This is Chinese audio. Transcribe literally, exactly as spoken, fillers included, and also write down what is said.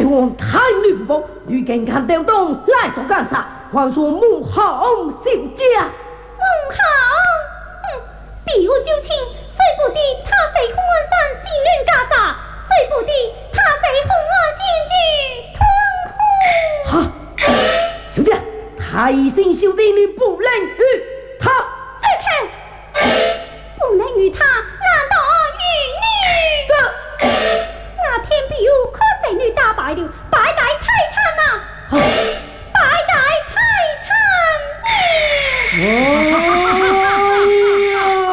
王太乱暴，如今看调动来做干啥？还说母后小姐， 母后，嗯，比武就请，虽不得他谁红安山西人家啥，虽不得他谁红安县去通哈，小姐，太先小弟你不能去。